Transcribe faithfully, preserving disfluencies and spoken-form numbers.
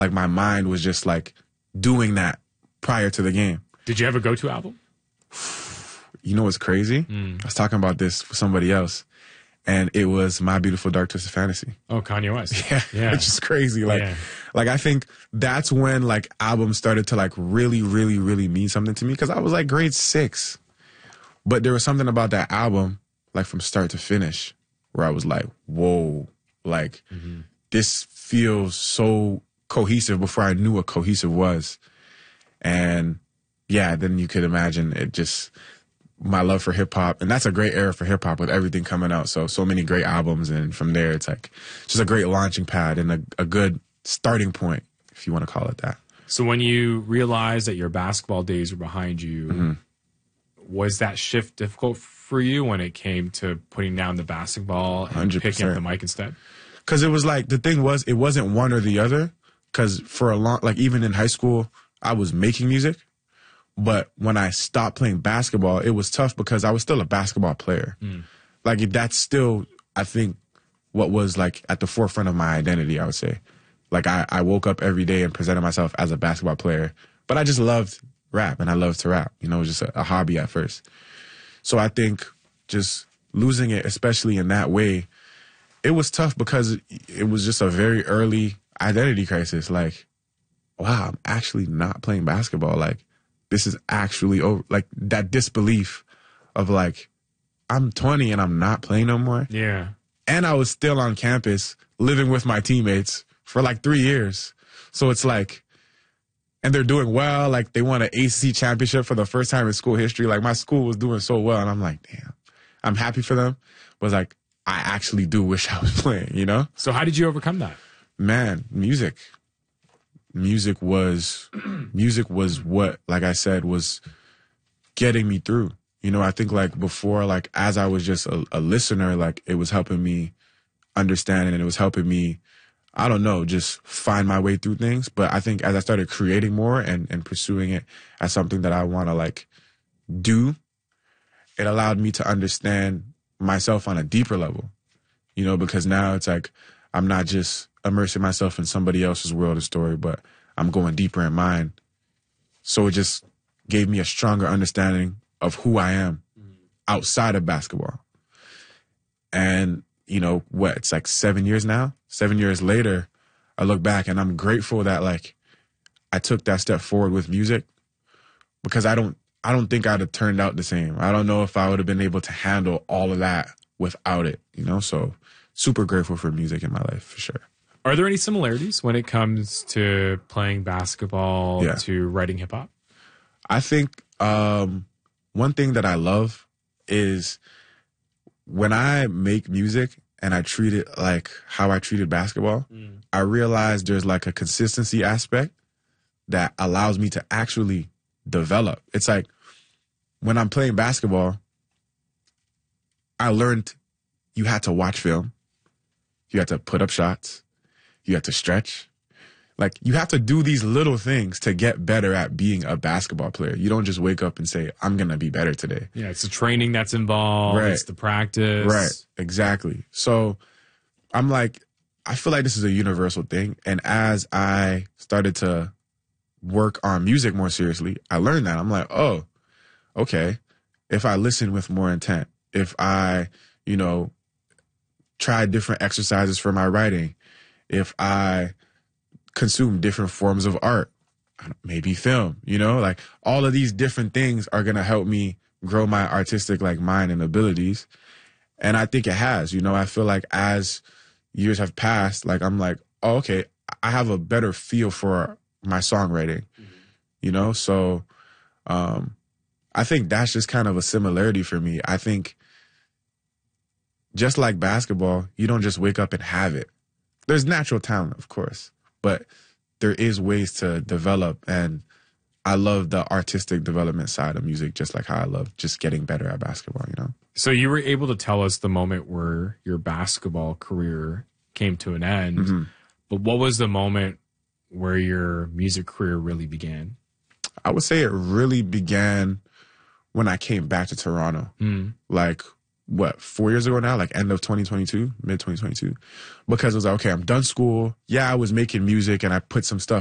like my mind was just like doing that prior to the game. Did you have a go-to album? You know what's crazy? Mm. I was talking about this with somebody else, and it was My Beautiful Dark Twisted Fantasy. Oh, Kanye West. Yeah, yeah. It's just crazy. Like, yeah. like I think that's when like albums started to like really, really, really mean something to me, because I was like grade six, but there was something about that album, like from start to finish, where I was like, whoa, like mm-hmm. this feels so cohesive before I knew what cohesive was. And yeah, then you could imagine it just, my love for hip hop. And that's a great era for hip hop with everything coming out. So, so many great albums. And from there, it's like just a great launching pad and a, a good starting point, if you want to call it that. So when you realized that your basketball days were behind you, mm-hmm. was that shift difficult for you when it came to putting down the basketball and one hundred percent picking up the mic instead? Because it was like, the thing was, it wasn't one or the other. Because for a long, like even in high school, I was making music. But when I stopped playing basketball, it was tough because I was still a basketball player. Mm. Like that's still, I think, what was like at the forefront of my identity, I would say. Like I, I woke up every day and presented myself as a basketball player. But I just loved rap and I loved to rap. You know, it was just a, a hobby at first. So I think just losing it, especially in that way, it was tough because it was just a very early identity crisis. Like, wow, I'm actually not playing basketball. Like, this is actually over. Like, that disbelief of like, I'm twenty and I'm not playing no more. Yeah. And I was still on campus living with my teammates for like three years. So it's like, and they're doing well. Like, they won an A C C championship for the first time in school history. Like, my school was doing so well. And I'm like, damn, I'm happy for them. But it's like, I actually do wish I was playing, you know? So how did you overcome that? Man, music. Music was, music was what, like I said, was getting me through. You know, I think like before, like as I was just a, a listener, like it was helping me understand and it was helping me, I don't know, just find my way through things. But I think as I started creating more and, and pursuing it as something that I want to like do, it allowed me to understand myself on a deeper level, you know, because now it's like, I'm not just immersing myself in somebody else's world or story, but I'm going deeper in mine. So it just gave me a stronger understanding of who I am outside of basketball. And, you know, what, it's like seven years now? Seven years later, I look back and I'm grateful that, like, I took that step forward with music because I don't, I don't think I'd have turned out the same. I don't know if I would have been able to handle all of that without it, you know? So super grateful for music in my life, for sure. Are there any similarities when it comes to playing basketball yeah. to writing hip hop? I think um, one thing that I love is when I make music and I treat it like how I treated basketball, mm. I realize there's like a consistency aspect that allows me to actually develop. It's like when I'm playing basketball, I learned you had to watch film. You had to put up shots. You have to stretch. Like, you have to do these little things to get better at being a basketball player. You don't just wake up and say, I'm going to be better today. Yeah, it's the training that's involved. Right. It's the practice. Right, exactly. So I'm like, I feel like this is a universal thing. And as I started to work on music more seriously, I learned that. I'm like, oh, okay. If I listen with more intent, if I, you know, try different exercises for my writing, if I consume different forms of art, maybe film, you know, like all of these different things are going to help me grow my artistic like mind and abilities. And I think it has, you know, I feel like as years have passed, like I'm like, oh, okay, I have a better feel for my songwriting, mm-hmm. you know? So um, I think that's just kind of a similarity for me. I think just like basketball, you don't just wake up and have it. There's natural talent, of course, but there is ways to develop, and I love the artistic development side of music just like how I love just getting better at basketball, you know? So you were able to tell us the moment where your basketball career came to an end, mm-hmm. but what was the moment where your music career really began? I would say it really began when I came back to Toronto. Mm. Like, what, four years ago now, like end of twenty twenty-two, mid twenty twenty-two, because it was like, okay, I'm done school. Yeah, I was making music and I put some stuff